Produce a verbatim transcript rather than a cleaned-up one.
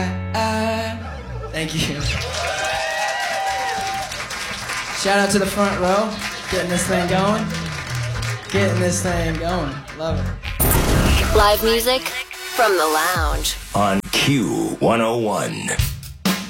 I, I. Thank you. Shout out to the front row, getting this thing going. Getting this thing going. Love it. Live music from the lounge on Q one oh one.